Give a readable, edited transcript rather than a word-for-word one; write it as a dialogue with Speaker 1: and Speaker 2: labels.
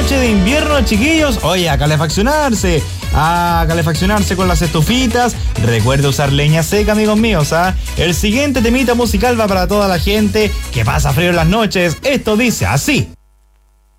Speaker 1: noche de invierno, chiquillos. Oye, a calefaccionarse con las estufitas. Recuerde usar leña seca, amigos míos, ¿ah? El siguiente temita musical va para toda la gente que pasa frío en las noches. Esto dice así.